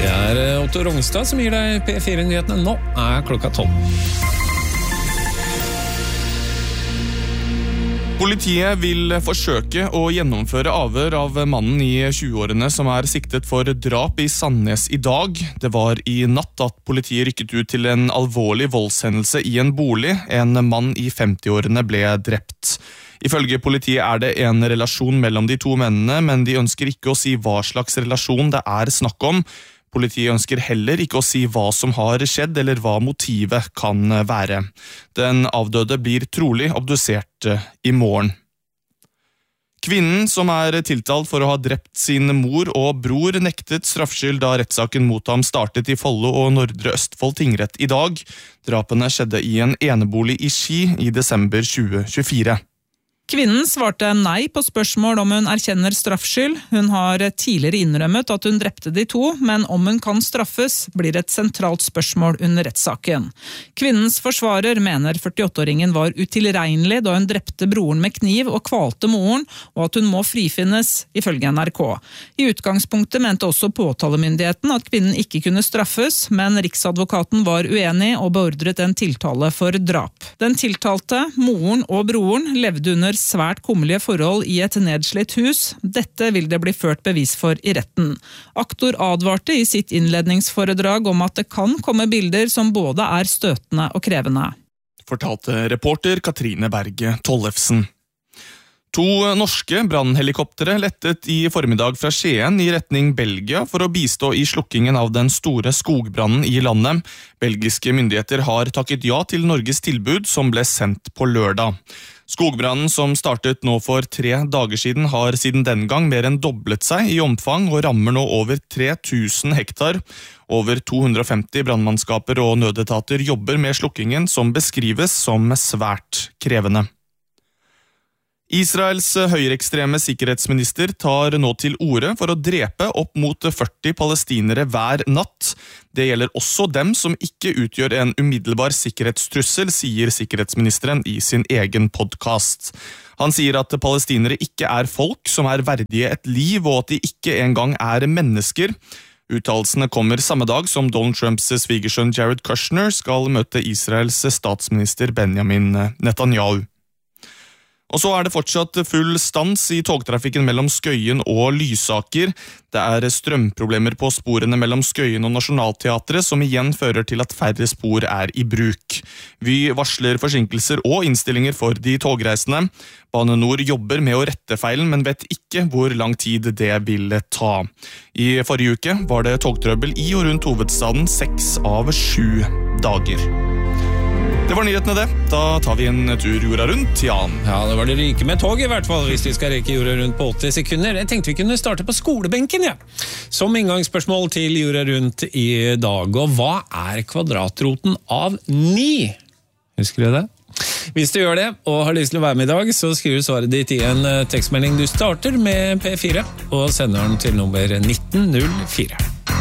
Det Otto Rongstad som gir deg P4-nyhetene. Nå klokka 12. Politiet vil forsøke å gjennomføre avhør av mannen i 20-årene som siktet for drap i Sandnes i dag. Det var i natt at politiet rykket ut til en alvorlig voldshendelse i en bolig. En mann i 50-årene ble drept. Ifølge politiet det en relasjon mellom de to mennene, men de ønsker ikke å si hva slags relasjon det snakk om. Politiet ønsker heller ikke å si hva som har skjedd eller hva motivet kan være. Den avdøde blir trolig obdusert i morgen. Kvinnen som tiltalt for å ha drept sin mor og bror nektet straffskyld da rettssaken mot ham startet i Follo og Nordre Østfold tingrett i dag. Drapene skjedde i en enebolig i Ski i desember 2024. Kvinnen svarte nei på spørsmål om hun erkjenner straffskyld. Hun har tidligere innrømmet at hun drepte de to, men om hun kan straffes, blir et sentralt spørsmål under rettssaken. Kvinnens forsvarer mener 48-åringen var utilregnelig da hun drepte broren med kniv og kvalte moren, og at hun må frifinnes, ifølge NRK. I utgangspunktet mente også påtalemyndigheten at kvinnen ikke kunne straffes, men Riksadvokaten var uenig og beordret en tiltale for drap. Den tiltalte, moren og broren, levde under svært kummerlige forhold i et nedslitt hus. Dette vil det bli ført bevis for i retten. Aktor advarte i sitt innledningsforedrag om at det kan komme bilder som både støtende og krevende. Fortalte reporter Katrine Berge Tollefsen. 2 norske brannhelikoptere lettet i formiddag fra Skien i retning Belgia for å bistå i slukkingen av den store skogbrannen i landet. Belgiske myndigheter har takket ja til Norges tilbud som ble sendt på lørdag. Skogbrannen som startet nå for 3 dager siden har siden den gang mer enn doblet seg i omfang og rammer nå over 3000 hektar. Over 250 brannmannskaper og nødetater jobber med slukkingen som beskrives som svært krevende. Israels høyreekstreme sikkerhetsminister tar nå til orde for å drepe opp mot 40 palestinere hver natt. Det gjelder også dem som ikke utgjør en umiddelbar sikkerhetstrussel, sier sikkerhetsministeren i sin egen podcast. Han sier at palestinere ikke folk som verdige et liv, og at de ikke engang mennesker. Uttalelsene kommer samme dag som Donald Trumps svigersønn Jared Kushner skal møte Israels statsminister Benjamin Netanyahu. Og så det fortsatt full stans i togtrafikken mellom Skøyen og Lysaker. Det strømproblemer på sporene mellom Skøyen og Nationaltheatret, som igjen fører til at færre spor i bruk. Vy varsler forsinkelser og innstillinger for de togreisende. Bane Nor jobber med å rette feilen, men vet ikke hvor lang tid det vil ta. I forrige uke var det togtrøbbel i og rundt hovedstaden 6 av 7 dager. Det var nyhetene det. Da tar vi en tur jorda rundt, Jan. Ja, det var det rike med tog i hvert fall, hvis vi skal rekke jorda rundt på 80 sekunder. Jeg tenkte vi kunne starte på skolebenken, ja. Som inngangsspørsmål til jorda rundt i dag. Og hva kvadratroten av 9? Husker du det? Hvis du gjør det, og har lyst til å være med i dag, så skriver du svaret ditt i en tekstmelding. Du starter med P4, og sender den til nummer 1904.